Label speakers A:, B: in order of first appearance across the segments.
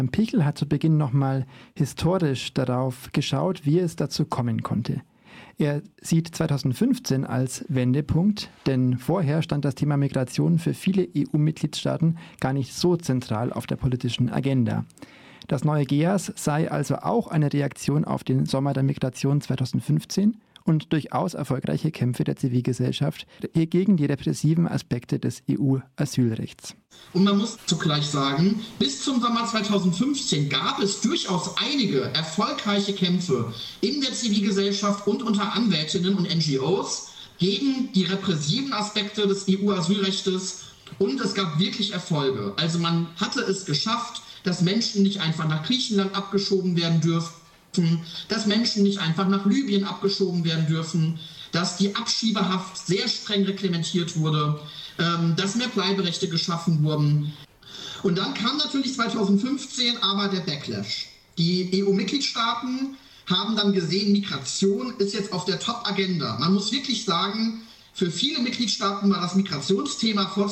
A: Pichel hat zu Beginn nochmal historisch darauf geschaut, wie es dazu kommen konnte. Er sieht 2015 als Wendepunkt, denn vorher stand das Thema Migration für viele EU-Mitgliedstaaten gar nicht so zentral auf der politischen Agenda. Das neue GEAS sei also auch eine Reaktion auf den Sommer der Migration 2015 und durchaus erfolgreiche Kämpfe der Zivilgesellschaft gegen die repressiven Aspekte des EU-Asylrechts.
B: Und man muss zugleich sagen, bis zum Sommer 2015 gab es durchaus einige erfolgreiche Kämpfe in der Zivilgesellschaft und unter Anwältinnen und NGOs gegen die repressiven Aspekte des EU-Asylrechtes und es gab wirklich Erfolge. Also man hatte es geschafft, dass Menschen nicht einfach nach Griechenland abgeschoben werden dürfen, dass Menschen nicht einfach nach Libyen abgeschoben werden dürfen, dass die Abschiebehaft sehr streng reglementiert wurde, dass mehr Bleiberechte geschaffen wurden. Und dann kam natürlich 2015 aber der Backlash. Die EU-Mitgliedstaaten haben dann gesehen, Migration ist jetzt auf der Top-Agenda. Man muss wirklich sagen, für viele Mitgliedstaaten war das Migrationsthema vor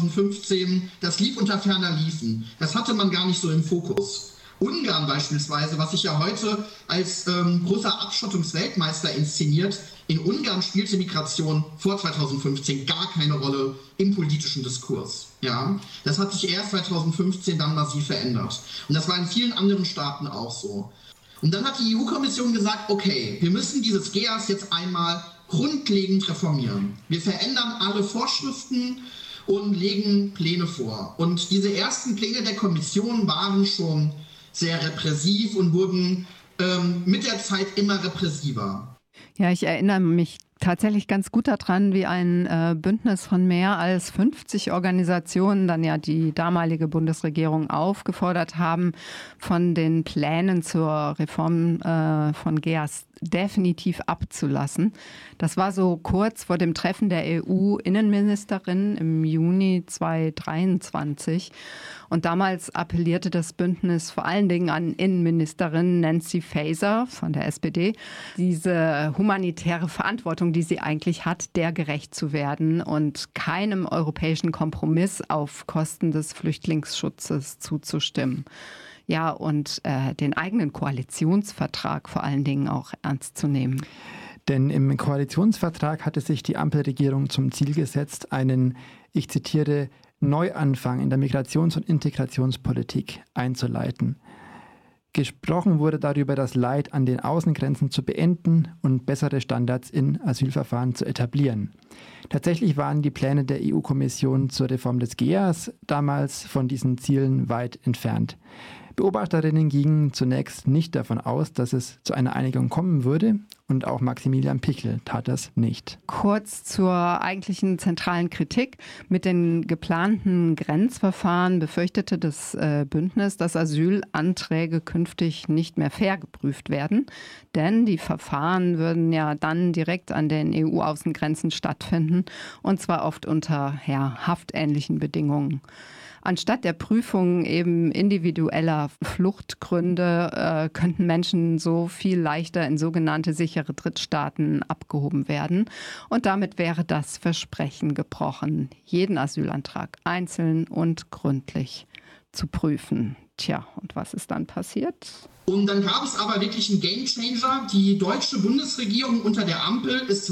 B: 2015, das lief unter ferner Liefen. Das hatte man gar nicht so im Fokus. Ungarn beispielsweise, was sich ja heute als großer Abschottungsweltmeister inszeniert, in Ungarn spielte Migration vor 2015 gar keine Rolle im politischen Diskurs. Ja, das hat sich erst 2015 dann massiv verändert. Und das war in vielen anderen Staaten auch so. Und dann hat die EU-Kommission gesagt, okay, wir müssen dieses GEAS jetzt einmal grundlegend reformieren. Wir verändern alle Vorschriften und legen Pläne vor. Und diese ersten Pläne der Kommission waren schon sehr repressiv und wurden mit der Zeit immer repressiver.
C: Ja, ich erinnere mich tatsächlich ganz gut daran, wie ein Bündnis von mehr als 50 Organisationen dann ja die damalige Bundesregierung aufgefordert haben, von den Plänen zur Reform von GEAS definitiv abzulassen. Das war so kurz vor dem Treffen der EU-Innenministerin im Juni 2023. Und damals appellierte das Bündnis vor allen Dingen an Innenministerin Nancy Faeser von der SPD, diese humanitäre Verantwortung, die sie eigentlich hat, der gerecht zu werden und keinem europäischen Kompromiss auf Kosten des Flüchtlingsschutzes zuzustimmen. Ja, und den eigenen Koalitionsvertrag vor allen Dingen auch ernst zu nehmen.
A: Denn im Koalitionsvertrag hatte sich die Ampelregierung zum Ziel gesetzt, einen, ich zitiere, Neuanfang in der Migrations- und Integrationspolitik einzuleiten. Gesprochen wurde darüber, das Leid an den Außengrenzen zu beenden und bessere Standards in Asylverfahren zu etablieren. Tatsächlich waren die Pläne der EU-Kommission zur Reform des GEAS damals von diesen Zielen weit entfernt. Beobachterinnen gingen zunächst nicht davon aus, dass es zu einer Einigung kommen würde, und auch Maximilian Pichel tat das nicht.
C: Kurz zur eigentlichen zentralen Kritik. Mit den geplanten Grenzverfahren befürchtete das Bündnis, dass Asylanträge künftig nicht mehr fair geprüft werden, denn die Verfahren würden ja dann direkt an den EU-Außengrenzen stattfinden, und zwar oft unter haftähnlichen Bedingungen. Anstatt der Prüfung eben individueller Fluchtgründe könnten Menschen so viel leichter in sogenannte sichere Drittstaaten abgehoben werden. Und damit wäre das Versprechen gebrochen, jeden Asylantrag einzeln und gründlich zu prüfen. Tja, und was ist dann passiert?
B: Und dann gab es aber wirklich einen Gamechanger. Die deutsche Bundesregierung unter der Ampel ist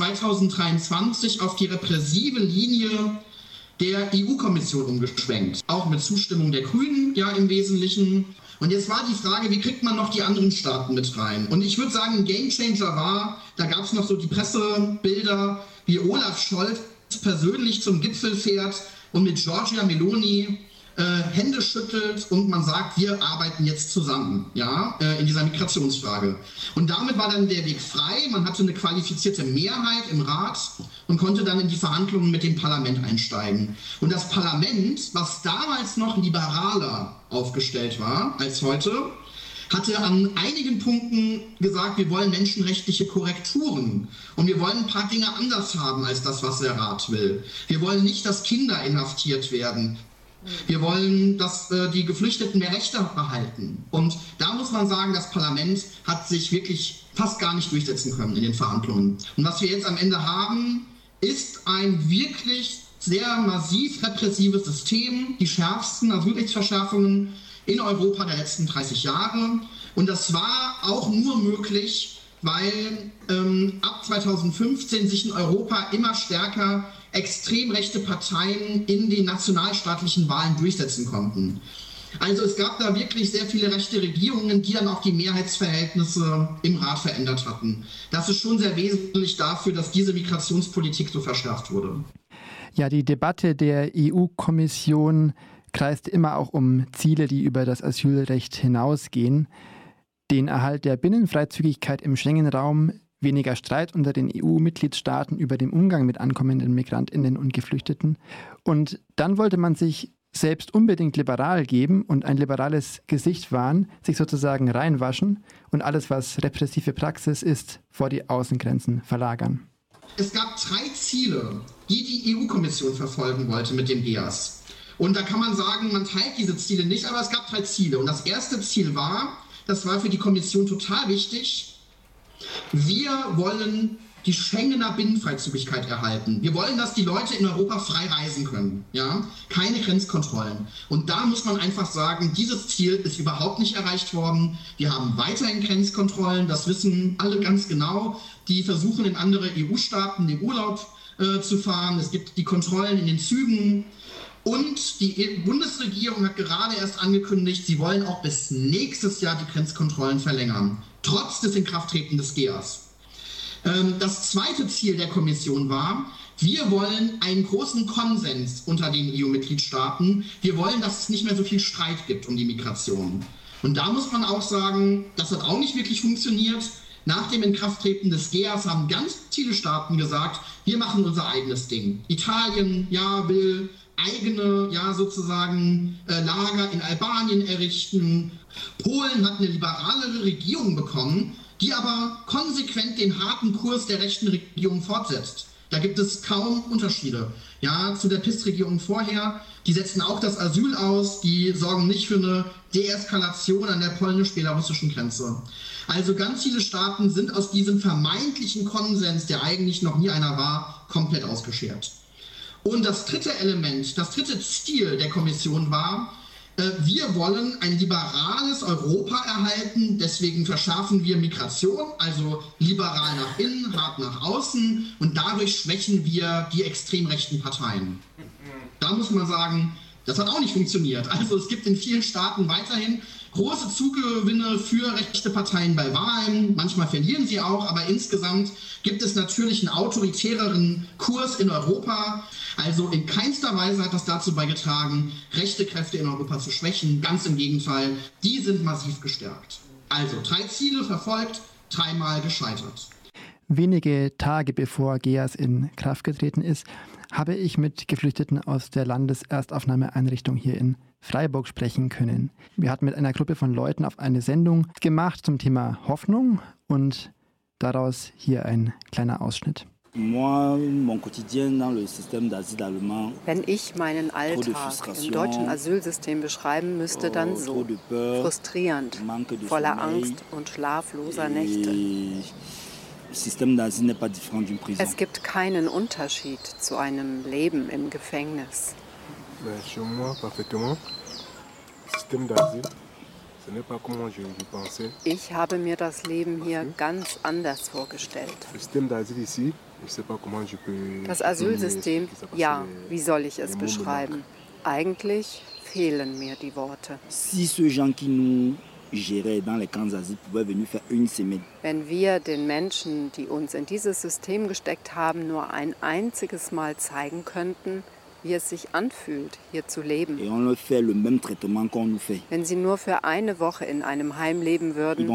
B: 2023 auf die repressive Linie der EU-Kommission umgeschwenkt. Auch mit Zustimmung der Grünen, ja im Wesentlichen. Und jetzt war die Frage, wie kriegt man noch die anderen Staaten mit rein? Und ich würde sagen, ein Gamechanger war, da gab es noch so die Pressebilder, wie Olaf Scholz persönlich zum Gipfel fährt und mit Giorgia Meloni Hände schüttelt und man sagt, wir arbeiten jetzt zusammen, ja, in dieser Migrationsfrage. Und damit war dann der Weg frei, man hatte eine qualifizierte Mehrheit im Rat und konnte dann in die Verhandlungen mit dem Parlament einsteigen. Und das Parlament, was damals noch liberaler aufgestellt war als heute, hatte an einigen Punkten gesagt, wir wollen menschenrechtliche Korrekturen und wir wollen ein paar Dinge anders haben als das, was der Rat will. Wir wollen nicht, dass Kinder inhaftiert werden. Wir wollen, dass die Geflüchteten mehr Rechte behalten. Und da muss man sagen, das Parlament hat sich wirklich fast gar nicht durchsetzen können in den Verhandlungen. Und was wir jetzt am Ende haben, ist ein wirklich sehr massiv repressives System. Die schärfsten Asylrechtsverschärfungen in Europa der letzten 30 Jahre. Und das war auch nur möglich, weil ab 2015 sich in Europa immer stärker extrem rechte Parteien in den nationalstaatlichen Wahlen durchsetzen konnten. Also es gab da wirklich sehr viele rechte Regierungen, die dann auch die Mehrheitsverhältnisse im Rat verändert hatten. Das ist schon sehr wesentlich dafür, dass diese Migrationspolitik so verschärft wurde.
A: Ja, die Debatte der EU-Kommission kreist immer auch um Ziele, die über das Asylrecht hinausgehen. Den Erhalt der Binnenfreizügigkeit im Schengen-Raum, weniger Streit unter den EU-Mitgliedstaaten über den Umgang mit ankommenden MigrantInnen und Geflüchteten. Und dann wollte man sich selbst unbedingt liberal geben und ein liberales Gesicht wahren, sich sozusagen reinwaschen und alles, was repressive Praxis ist, vor die Außengrenzen verlagern.
B: Es gab 3 Ziele, die die EU-Kommission verfolgen wollte mit dem GEAS. Und da kann man sagen, man teilt diese Ziele nicht, aber es gab 3 Ziele. Und das erste Ziel war, das war für die Kommission total wichtig, wir wollen die Schengener Binnenfreizügigkeit erhalten. Wir wollen, dass die Leute in Europa frei reisen können. Ja? Keine Grenzkontrollen. Und da muss man einfach sagen, dieses Ziel ist überhaupt nicht erreicht worden. Wir haben weiterhin Grenzkontrollen, das wissen alle ganz genau. Die versuchen in andere EU-Staaten den Urlaub zu fahren. Es gibt die Kontrollen in den Zügen. Und die Bundesregierung hat gerade erst angekündigt, sie wollen auch bis nächstes Jahr die Grenzkontrollen verlängern, trotz des Inkrafttretens des GEAS. Das zweite Ziel der Kommission war, wir wollen einen großen Konsens unter den EU-Mitgliedstaaten. Wir wollen, dass es nicht mehr so viel Streit gibt um die Migration. Und da muss man auch sagen, das hat auch nicht wirklich funktioniert. Nach dem Inkrafttreten des GEAS haben ganz viele Staaten gesagt, wir machen unser eigenes Ding. Italien, ja, will eigene, ja, sozusagen Lager in Albanien errichten. Polen hat eine liberalere Regierung bekommen, die aber konsequent den harten Kurs der rechten Regierung fortsetzt. Da gibt es kaum Unterschiede. Ja, zu der PiS-Regierung vorher, die setzen auch das Asyl aus, die sorgen nicht für eine Deeskalation an der polnisch-belarussischen Grenze. Also ganz viele Staaten sind aus diesem vermeintlichen Konsens, der eigentlich noch nie einer war, komplett ausgeschert. Und das dritte Element, das dritte Ziel der Kommission war, wir wollen ein liberales Europa erhalten, deswegen verschärfen wir Migration, also liberal nach innen, hart nach außen, und dadurch schwächen wir die extrem rechten Parteien. Da muss man sagen, das hat auch nicht funktioniert. Also es gibt in vielen Staaten weiterhin große Zugewinne für rechte Parteien bei Wahlen. Manchmal verlieren sie auch, aber insgesamt gibt es natürlich einen autoritäreren Kurs in Europa. Also in keinster Weise hat das dazu beigetragen, rechte Kräfte in Europa zu schwächen. Ganz im Gegenteil, die sind massiv gestärkt. Also 3 Ziele verfolgt, 3-mal gescheitert.
A: Wenige Tage bevor GEAS in Kraft getreten ist, habe ich mit Geflüchteten aus der Landeserstaufnahmeeinrichtung hier in Freiburg sprechen können. Wir hatten mit einer Gruppe von Leuten auf eine Sendung gemacht zum Thema Hoffnung und daraus hier ein kleiner Ausschnitt.
C: Wenn ich meinen Alltag im deutschen Asylsystem beschreiben müsste, dann so: frustrierend, voller Angst und schlafloser Nächte. Es gibt keinen Unterschied zu einem Leben im Gefängnis. Ich habe mir das Leben hier ganz anders vorgestellt. Das Asylsystem, ja, wie soll ich es beschreiben? Eigentlich fehlen mir die Worte. Wenn wir den Menschen, die uns in dieses System gesteckt haben, nur ein einziges Mal zeigen könnten, wie es sich anfühlt, hier zu leben. Wenn sie nur für eine Woche in einem Heim leben würden,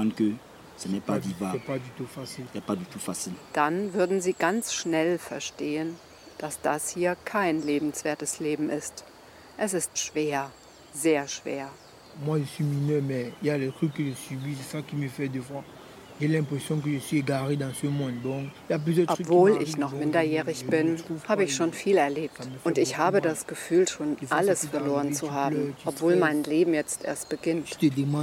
C: dann würden sie ganz schnell verstehen, dass das hier kein lebenswertes Leben ist. Es ist schwer, sehr schwer.
D: Moi, je suis mineur, mais il y a les trucs que je subis, c'est ça qui me fait des fois. J'ai l'impression que je suis égaré dans ce monde. Donc, il y a plusieurs trucs.
C: Obwohl ich noch minderjährig bin, habe ich schon viel erlebt. Und ich habe das Gefühl, schon alles verloren zu haben, obwohl mein Leben jetzt erst beginnt.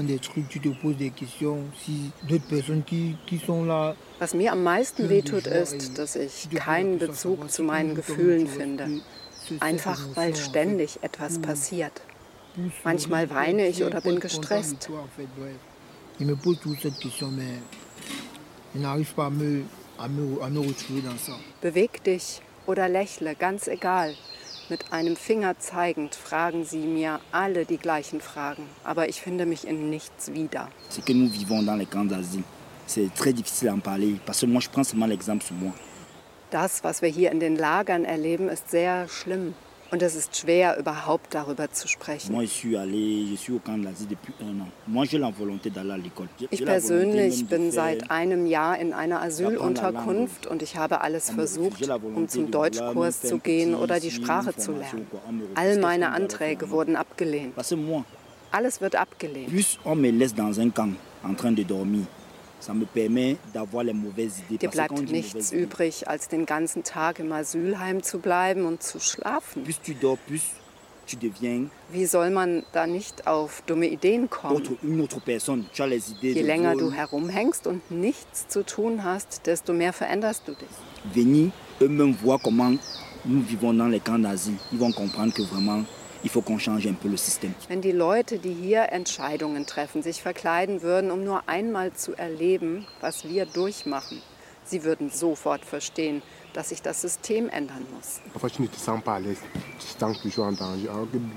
C: Was mir am meisten wehtut, ist, dass ich keinen Bezug zu meinen Gefühlen finde. Einfach weil ständig etwas passiert. Manchmal weine ich oder bin gestresst.
D: Ich me pose toute cette question, mais je n'arrive pas à me retrouver dans ça.
C: Beweg dich oder lächle, ganz egal. Mit einem Finger zeigend fragen sie mir alle die gleichen Fragen. Aber ich finde mich in nichts wieder.
E: C'est que nous vivons dans les camps d'asile. C'est très difficile à en parler, parce que moi, je prends seulement l'exemple sur moi.
C: Das, was wir hier in den Lagern erleben, ist sehr schlimm. Und es ist schwer, überhaupt darüber zu sprechen.
E: Moi, je suis au camp d'asile depuis 1 an. Moi, j'ai la volonté d'aller à l'école.
C: Ich persönlich bin seit einem Jahr in einer Asylunterkunft und ich habe alles versucht, um zum Deutschkurs zu gehen oder die Sprache zu lernen. All meine Anträge wurden abgelehnt. Alles wird abgelehnt.
E: Plus on me laisse dans un camp en train de dormir. Ça me permet d'avoir les mauvaises idées.
C: Dir bleibt nichts übrig, als den ganzen Tag im Asylheim zu bleiben und zu schlafen.
E: Plus tu dors, plus tu deviens.
C: Wie soll man da nicht auf dumme Ideen kommen?
E: Une autre personne. Tu as les idées.
C: Je länger du herumhängst und nichts zu tun hast, desto mehr veränderst du dich.
E: Venir eux-mêmes voir comment nous vivons dans les camps d'asile. Ils vont comprendre que vraiment il faut qu'on change un peu le système.
C: Wenn die Leute, die hier Entscheidungen treffen, sich verkleiden würden, um nur einmal zu erleben, was wir durchmachen, sie würden sofort verstehen, dass sich das System ändern muss.
F: Parfois tu ne te sens pas à l'aise, tu te sens toujours en danger.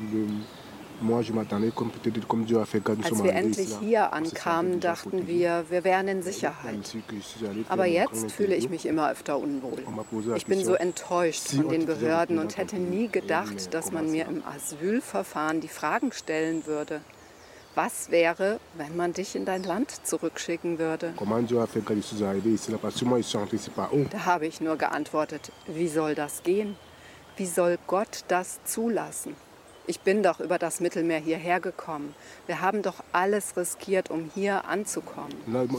C: Als wir endlich hier ankamen, dachten wir wären in Sicherheit. Aber jetzt fühle ich mich immer öfter unwohl. Ich bin so enttäuscht von den Behörden und hätte nie gedacht, dass man mir im Asylverfahren die Fragen stellen würde. Was wäre, wenn man dich in dein Land zurückschicken würde? Da habe ich nur geantwortet, wie soll das gehen? Wie soll Gott das zulassen? Ich bin doch über das Mittelmeer hierher gekommen. Wir haben doch alles riskiert, um hier anzukommen.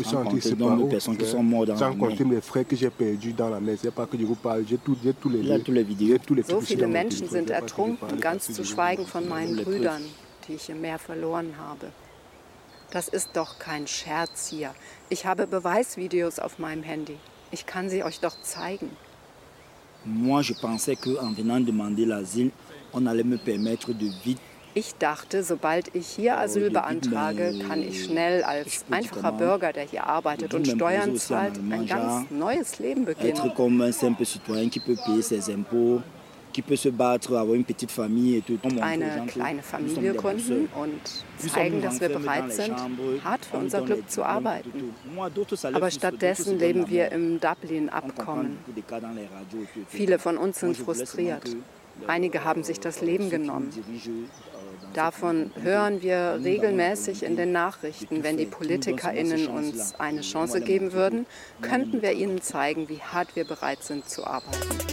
C: So viele Menschen sind ertrunken, ganz zu schweigen von meinen Brüdern, die ich im Meer verloren habe. Das ist doch kein Scherz hier. Ich habe Beweisvideos auf meinem Handy. Ich kann sie euch doch zeigen.
E: Moi, je pensais qu'en venant demander l'asile, on allait me permettre de vite.
C: Ich dachte, sobald ich hier Asyl beantrage, kann ich schnell als einfacher Bürger, der hier arbeitet und Steuern zahlt, ein ganz neues Leben beginnen.
E: Être comme un simple citoyen qui peut payer ses impôts, qui peut se battre, avoir une petite famille et tout.
C: Eine kleine Familie gründen und zeigen, dass wir bereit sind, hart für unser Glück zu arbeiten. Aber stattdessen leben wir im Dublin-Abkommen. Viele von uns sind frustriert. Einige haben sich das Leben genommen. Davon hören wir regelmäßig in den Nachrichten. Wenn die PolitikerInnen uns eine Chance geben würden, könnten wir ihnen zeigen, wie hart wir bereit sind zu arbeiten.